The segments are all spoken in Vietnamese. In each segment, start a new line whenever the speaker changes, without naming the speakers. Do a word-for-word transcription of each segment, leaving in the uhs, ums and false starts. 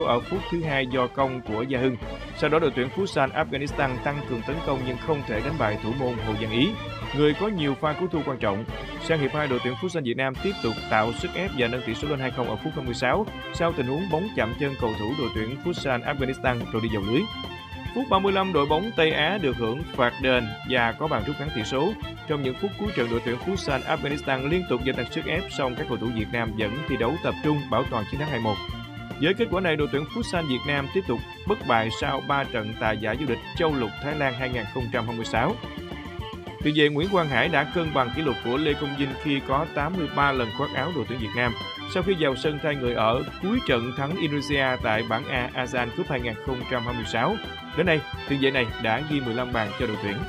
ở phút thứ hai do công của Gia Hưng. Sau đó đội tuyển Futsal Afghanistan tăng cường tấn công nhưng không thể đánh bại thủ môn Hồ Giang Ý, người có nhiều pha cứu thua quan trọng. Sang hiệp hai, đội tuyển Futsal Việt Nam tiếp tục tạo sức ép và nâng tỷ số lên hai không ở phút năm mươi sáu sau tình huống bóng chạm chân cầu thủ đội tuyển Futsal Afghanistan rồi đi vào lưới. Phút ba mươi lăm, đội bóng Tây Á được hưởng phạt đền và có bàn rút ngắn tỷ số. Trong những phút cuối trận, đội tuyển Futsal Afghanistan liên tục gia tăng sức ép, song các cầu thủ Việt Nam vẫn thi đấu tập trung bảo toàn chiến thắng hai một. Với kết quả này, đội tuyển Futsal Việt Nam tiếp tục bất bại sau ba trận tại giải vô địch Châu lục Thái Lan hai không hai sáu. Tiền vệ Nguyễn Quang Hải đã cân bằng kỷ lục của Lê Công Vinh khi có tám mươi ba lần khoác áo đội tuyển Việt Nam sau khi vào sân thay người ở cuối trận thắng Indonesia tại bảng A ASEAN Cup hai không hai sáu. Đến nay, tiền vệ này đã ghi mười lăm bàn cho đội tuyển.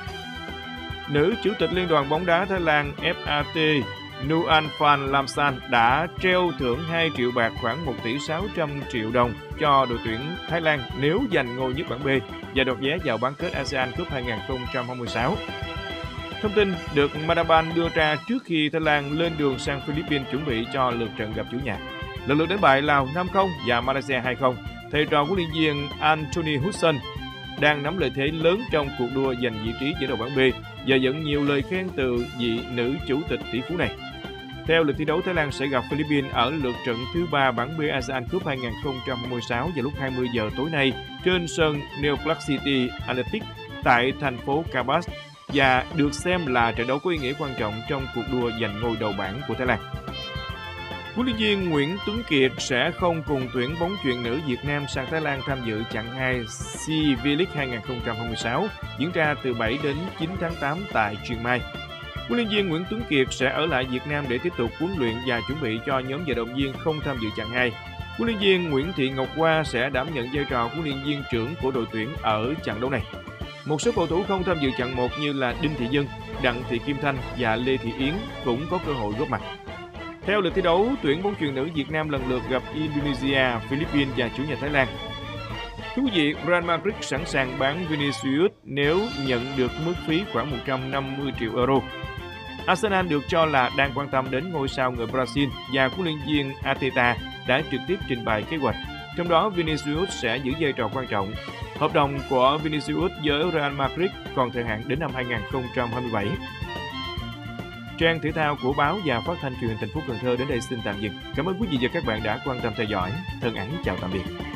Nữ chủ tịch Liên đoàn bóng đá Thái Lan F A T Nuan Phan Lamsan đã treo thưởng hai triệu bạc, khoảng một tỷ sáu trăm triệu đồng cho đội tuyển Thái Lan nếu giành ngôi nhất bảng B và đoạt vé vào bán kết ASEAN Cup hai không hai sáu. Thông tin được Madaban đưa ra trước khi Thái Lan lên đường sang Philippines chuẩn bị cho lượt trận gặp chủ nhà. Lần lượt đánh bại Lào năm không và Malaysia hai không, thầy trò huấn luyện viên Anthony Hudson đang nắm lợi thế lớn trong cuộc đua giành vị trí dẫn đầu bảng B và nhận nhiều lời khen từ vị nữ chủ tịch tỷ phú này. Theo lịch thi đấu, Thái Lan sẽ gặp Philippines ở lượt trận thứ ba bảng B ASEAN Cup hai không hai sáu vào lúc hai mươi giờ tối nay trên sân Neoplastic City Athletics tại thành phố Kabas và được xem là trận đấu có ý nghĩa quan trọng trong cuộc đua giành ngôi đầu bảng của Thái Lan. Huấn luyện viên Nguyễn Tuấn Kiệt sẽ không cùng tuyển bóng chuyền nữ Việt Nam sang Thái Lan tham dự chặng hai SEA V-League hai không hai sáu diễn ra từ bảy đến chín tháng tám tại Chiang Mai. Huấn luyện viên Nguyễn Tuấn Kiệt sẽ ở lại Việt Nam để tiếp tục huấn luyện và chuẩn bị cho nhóm vận động viên không tham dự chặng hai. Huấn luyện viên Nguyễn Thị Ngọc Hoa sẽ đảm nhận vai trò huấn luyện viên trưởng của đội tuyển ở trận đấu này. Một số cầu thủ không tham dự chặng một như là Đinh Thị Dân, Đặng Thị Kim Thanh và Lê Thị Yến cũng có cơ hội góp mặt. Theo lịch thi đấu, tuyển bóng chuyền nữ Việt Nam lần lượt gặp Indonesia, Philippines và chủ nhà Thái Lan. Thú vị, Real Madrid sẵn sàng bán Vinicius nếu nhận được mức phí khoảng một trăm năm mươi triệu euro. Arsenal được cho là đang quan tâm đến ngôi sao người Brazil và huấn luyện viên Arteta đã trực tiếp trình bày kế hoạch. Trong đó, Vinicius sẽ giữ vai trò quan trọng. Hợp đồng của Vinicius với Real Madrid còn thời hạn đến năm hai không hai bảy. Trang thể thao của báo và phát thanh truyền hình thành phố Cần Thơ đến đây xin tạm dừng. Cảm ơn quý vị và các bạn đã quan tâm theo dõi. Thân ái chào tạm biệt.